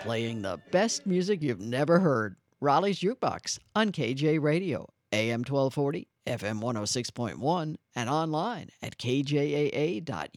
Playing the best music you've never heard. Raleigh's Jukebox on KJ Radio, AM 1240, FM 106.1, and online at kjaa.us.